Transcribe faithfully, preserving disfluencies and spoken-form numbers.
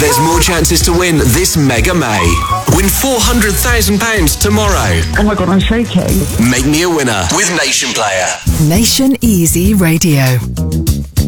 There's more chances to win this Mega May. Win four hundred thousand pounds tomorrow. Oh my God, I'm shaking. Make me a winner with Nation Player. Nation Easy Radio.